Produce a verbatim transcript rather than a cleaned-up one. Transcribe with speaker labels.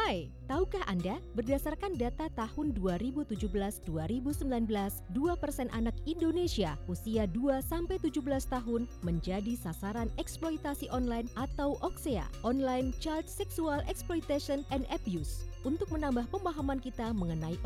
Speaker 1: Hai, tahukah Anda, berdasarkan data tahun dua ribu tujuh belas dua ribu sembilan belas, dua persen anak Indonesia usia dua sampai tujuh belas tahun menjadi sasaran eksploitasi online atau O X E A, Online Child Sexual Exploitation and Abuse. Untuk menambah pemahaman kita mengenai